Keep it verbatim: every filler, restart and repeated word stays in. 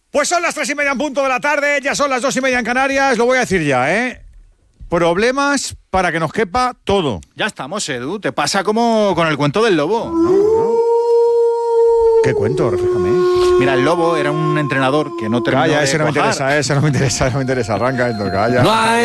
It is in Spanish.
Pues son las tres y media en punto de la tarde, ya son las dos y media en Canarias, lo voy a decir ya, ¿eh? Problemas para que nos quepa todo. Ya estamos, Edu. Te pasa como con el cuento del lobo. No, no. ¿Qué cuento? Refléjame. Mira, el lobo era un entrenador que no terminó Calla, de ese no me cuajar. interesa, ese no me interesa, no me interesa. Arranca esto, calla. No hay